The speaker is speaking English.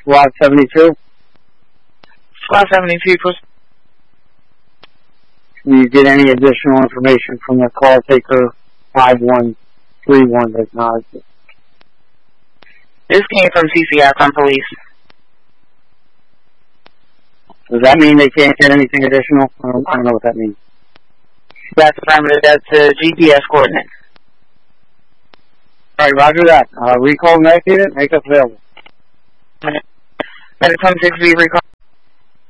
Squad 72. Squad 72, push. Can you get any additional information from the call taker 5131 that's not? This came from CCI from police. Does that mean they can't get anything additional? I don't know what that means. That's affirmative. That's GPS coordinates. Alright, roger that. Recall and activate it, make us available. Medic 26 be recall.